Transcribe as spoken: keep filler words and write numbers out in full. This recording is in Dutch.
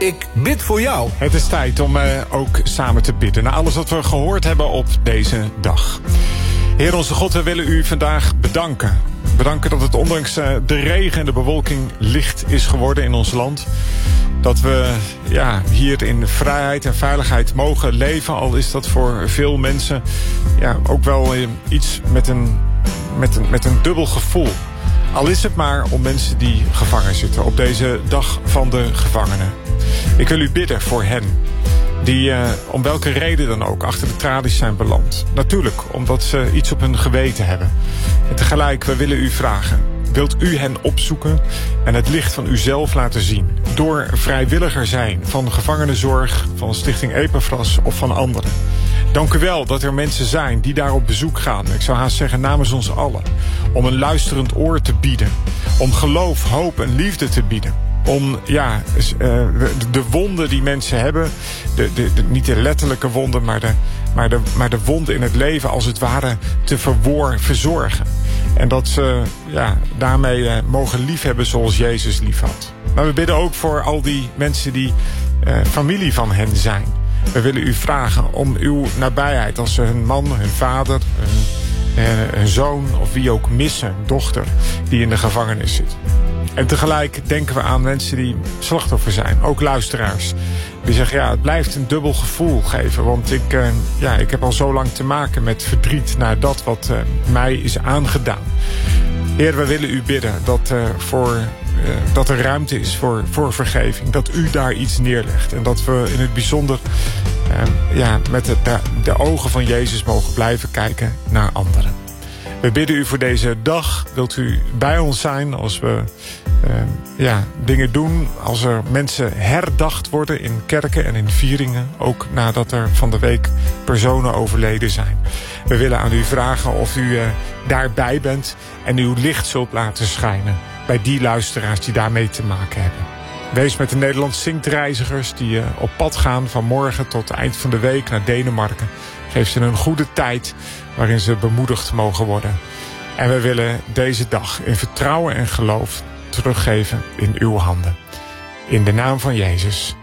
Ik bid voor jou. Het is tijd om uh, ook samen te bidden. Naar alles wat we gehoord hebben op deze dag. Heer onze God, we willen u vandaag bedanken. Bedanken dat het ondanks uh, de regen en de bewolking licht is geworden in ons land. Dat we ja, hier in vrijheid en veiligheid mogen leven. Al is dat voor veel mensen ja, ook wel uh, iets met een, met, een, met een dubbel gevoel. Al is het maar om mensen die gevangen zitten op deze dag van de gevangenen. Ik wil u bidden voor hen die uh, om welke reden dan ook achter de tralies zijn beland. Natuurlijk omdat ze iets op hun geweten hebben. En tegelijk, we willen u vragen. Wilt u hen opzoeken en het licht van uzelf laten zien? Door vrijwilliger zijn van gevangenenzorg, van Stichting Epaphras of van anderen. Dank u wel dat er mensen zijn die daar op bezoek gaan. Ik zou haast zeggen namens ons allen. Om een luisterend oor te bieden. Om geloof, hoop en liefde te bieden. Om ja, de, de wonden die mensen hebben. De, de, de, niet de letterlijke wonden, maar de, maar, de, maar de wonden in het leven als het ware te verwoor, verzorgen. En dat ze ja, daarmee uh, mogen liefhebben zoals Jezus lief had. Maar we bidden ook voor al die mensen die uh, familie van hen zijn. We willen u vragen om uw nabijheid als ze hun man, hun vader, hun, uh, hun zoon of wie ook missen, dochter die in de gevangenis zit. En tegelijk denken we aan mensen die slachtoffer zijn, ook luisteraars. Die zeggen, ja, het blijft een dubbel gevoel geven. Want ik, uh, ja, ik heb al zo lang te maken met verdriet naar dat wat uh, mij is aangedaan. Heer, we willen u bidden dat, uh, voor, uh, dat er ruimte is voor, voor vergeving. Dat u daar iets neerlegt. En dat we in het bijzonder uh, ja, met de, de, de ogen van Jezus mogen blijven kijken naar anderen. We bidden u voor deze dag. Wilt u bij ons zijn als we uh, ja, dingen doen. Als er mensen herdacht worden in kerken en in vieringen. Ook nadat er van de week personen overleden zijn. We willen aan u vragen of u uh, daarbij bent. En uw licht zult laten schijnen. Bij die luisteraars die daarmee te maken hebben. Wees met de Nederlands Zingt-reizigers die uh, op pad gaan van morgen tot eind van de week naar Denemarken. Geef ze een goede tijd waarin ze bemoedigd mogen worden. En we willen deze dag in vertrouwen en geloof teruggeven in uw handen. In de naam van Jezus.